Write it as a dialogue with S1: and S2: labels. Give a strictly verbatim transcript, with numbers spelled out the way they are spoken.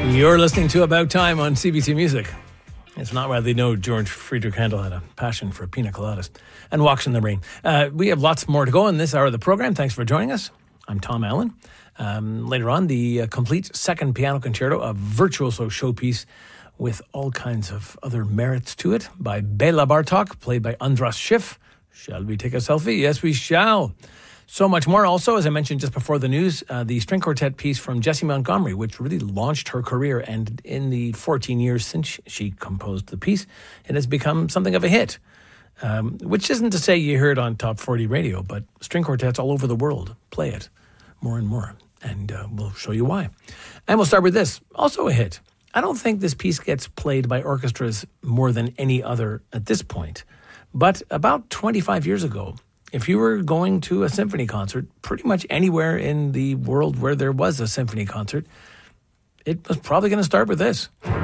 S1: You're listening to About Time on C B C Music. It's not widely known George Friedrich Handel had a passion for pina coladas and walks in the rain. Uh, we have lots more to go in this hour of the program. Thanks for joining us. I'm Tom Allen. Um, later on, the uh, complete second piano concerto, a virtuoso showpiece with all kinds of other merits to it by Bela Bartok, played by Andras Schiff. Shall we take a selfie? Yes, we shall. So much more. Also, as I mentioned just before the news, uh, the string quartet piece from Jessie Montgomery, which really launched her career. And in the fourteen years since she composed the piece, it has become something of a hit. Um, which isn't to say you hear it on Top forty radio, but string quartets all over the world play it more and more. And uh, we'll show you why. And we'll start with this. Also a hit. I don't think this piece gets played by orchestras more than any other at this point. But about twenty-five years ago, if you were going to a symphony concert, pretty much anywhere in the world where there was a symphony concert, it was probably going to start with this.